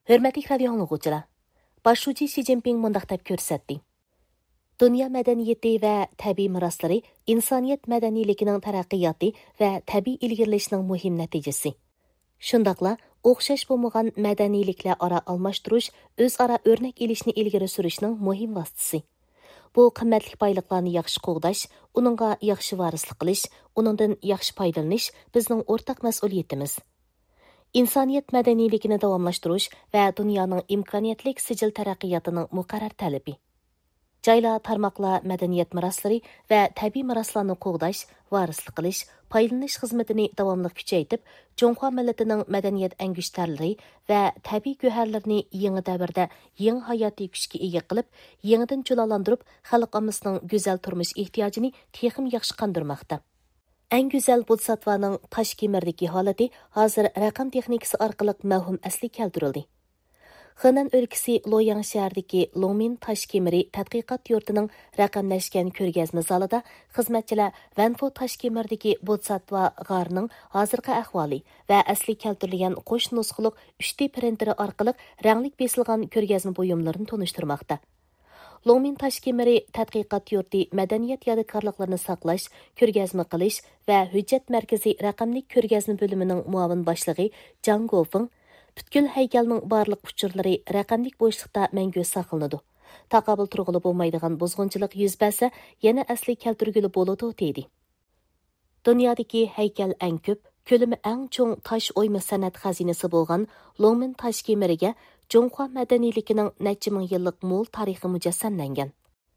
Hürmetli radio anlıqçılar, başçı Xi Jinping mundaq deb ko'rsatdi. Dünya madaniyati va tabiiy meroslari insoniyat madaniyligining taraqqiyoti va tabiiy ilgirlashning muhim natijasi. Shundaqla o'xshash bo'lmagan madaniyliklar aro almashtirish, o'zaro o'rnak ilishni ilgari surishning muhim vositasi. Bu qimmatli boyliqlarni yaxshi qo'g'dash, uningga yaxshi varislik qilish, uningdan yaxshi foydalanish bizning o'rtaq mas'uliyatimiz. İnsaniyet madaniyligini davamlashtirish va dunyoning imkoniyatli sijil taraqqiyotining muqarrar talabi. Joylar, tarmoqlar madaniyat meroslari va tabiiy meroslarni qo'g'dash, varislik qilish, foydalanish xizmatini davomli kuchaytirib, Jonghua millatining madaniyat angushtarlari va tabiiy go'harlarni yangi davrda yangi hayotiy kuchga ega qilib, yangidan julalantirib, xalq ommasining go'zal turmush ehtiyojini texim yaxshi qondirmoqda. Eng go'zal Bodhisattvaning tosh kemerdagi holati hozir raqam texnikasi orqali mavhum asli keltirildi. Henan o'lkasi Loyang shahridagi Longmin tosh kemeri tadqiqot yurtining raqamlashgan ko'rgazma zalida xizmatchilar Vanfo tosh kemerdagi Bodhisattva g'orining hozirgi ahvoli va asli keltirilgan qo'sh nusxaliq 3D printeri orqali ranglik besilgan ko'rgazma buyumlarini tanishtirmoqda. Longmin tosh kemeri tadqiqot yurti madaniyat yodikorliklarini saqlash, ko'rgazma qilish va hujjat markazi raqamli ko'rgazma bo'limining muavin boshlig'i Jang Gofeng butkul haykalning barliq uchurlari raqamlik bo'shliqda mangu saqlanadi. Taqobil turg'ili bo'lmaydigan buzg'unchilik yuz bersa, yana asli keltirgili bo'ladi dedi. Dunyodagi haykal eng ko'p, ko'lami eng cho'ng tosh o'yma san'at xazinasi bo'lgan Longmin tosh kemeriga Jonghua madaniyligining necha ming yillik mo'l tarixi mujassamlangan.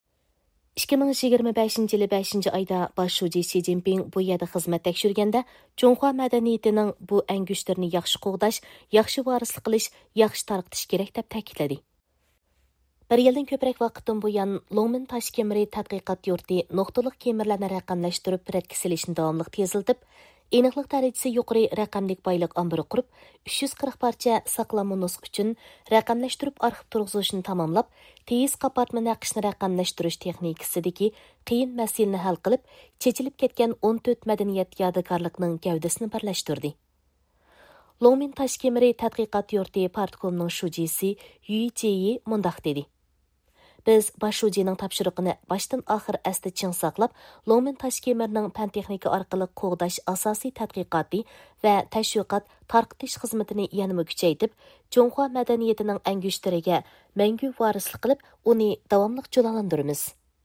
2025 yili 5-oyda başçı Xi Jinping bu yerda xizmat tekshirganda Jonghua madaniyatining bu angushtirni yaxshi qo'g'dash, yaxshi varislik qilish, yaxshi tarqitish kerak deb ta'kidladi. Bir yildan ko'proq vaqtdan buyon Longmin tosh kemeri tadqiqot yurti nuqtaliq kemirlarni raqamlashtirib pretksilishni davomli teziltib, aniqlik darajasi yuqori raqamlik boyliq ombiri qurib, 340 parcha saqlanma nusxa uchun raqamlashtirib arxiv turg'izishni tamomlab, tez qopatma naqshni raqamlashtirish texnikasidagi qiyin masalani hal qilib, chechilib ketgan 14 madaniyat yodikorligining gavdasini birlashtirdi. Longmin tosh kemeri tadqiqot yurti partkomning shujisi Yu Jiyi mundaq dedi. Biz başçıning topshiriqini boshdan oxir asli ching saqlab, Longmin tosh kemerining fan texnika orqali qo'g'dash asosiy tadqiqoti va tashviqot tarqitish xizmatini yanada kuchaytirib, Jonghua madaniyatining angushtiriga mangu varislik qilib, uni davomli julalantiramiz.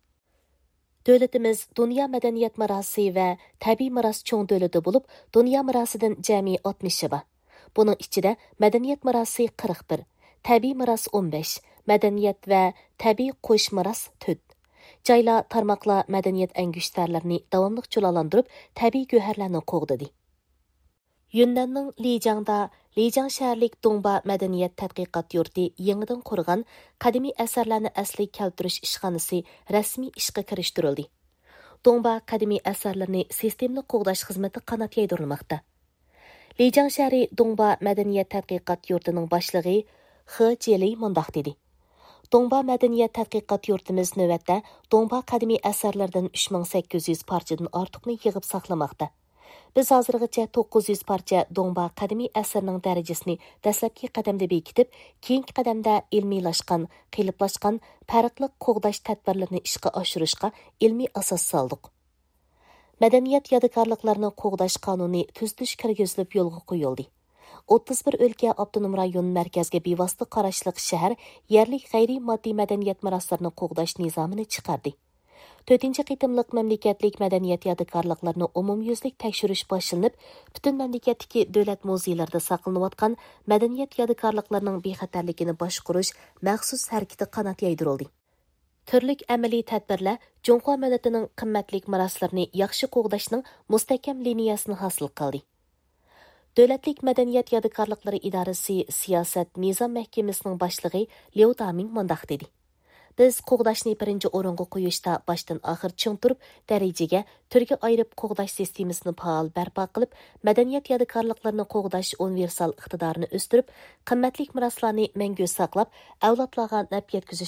Davlatimiz dunyo madaniyat merosi va tabiiy meros cho'ng davlati bo'lib, dunyo merosidan jami 60 bor. Buning ichida madaniyat merosi 41, tabiiy meros 15, madaniyat va tabiiy qo'sh meros 4. Joylar, tarmoqlar madaniyat angushtarlarini davomli julalantirib, tabiiy go'harlarni qo'g'dadi. Yunnanning Lijang shaharlik Dongba madaniyat tadqiqot yurti yangidan qurgan qadimiy asarlarni asli keltirish ishxonasi rasmiy ishga kirishtirildi. Dongba qadimiy asarlarni sistemli qo'g'dash xizmati qanot yaydirilmoqda. Lijang shahri Dongba madaniyat tadqiqot yurtining boshlig'i He Jeli mundaq dedi. Dongba madaniyat tadqiqot yurtimiz navbatda Dongba qadimiy asarlardan 3800 parchadan ortiqni yig'ib saqlamoqda. Biz hozirgacha 900 parcha Dongba qadimiy asarning darajasini dastlabki qadamda bekitib, keyingi qadamda ilmiylashgan, qiliplashgan farqli qo'g'dash tadbirlarini ishga oshirishga ilmiy asos soldik. Madaniyat yodikorliklarini qo'g'dash qonuni tuzitish kirgizilib yo'lga qo'yildi. 31 o'lka avtonom rayon markazga bevosita qarashli shahar yerlik g'ayriy moddiy madaniyat meroslarini qo'g'dash nizomini chiqardi. 4-qitimliq mamlakatlik madaniyat yodikorliklarini umumyuzlik tekshirish boshlanib, butun mamlakatdagi davlat muzeylarida saqlanayotgan madaniyat yodikorliklarining bexatarligini boshqarish maxsus harakati qanot yaydirildi. Turlik amaliy tadbirlar Jonghua millatining qimmatli meroslarini yaxshi qo'g'dashning mustahkam liniyasini hosil qildi. Davlatlik madaniyat yodikorliklari idorasi siyosat nizom mahkamasining boshlig'i Liu Daming mundaq dedi. Biz qo'g'dashni birinchi o'ringa qo'yishda boshdan oxir ching turib, darajaga turga ayirib qo'g'dash sistemasini faol barpo qilib, madaniyat yodikorliklarini qo'g'dash universal iqtidorini o'stirib, qimmatli meroslarni mangu saqlab, avlodlarga naf yetkazish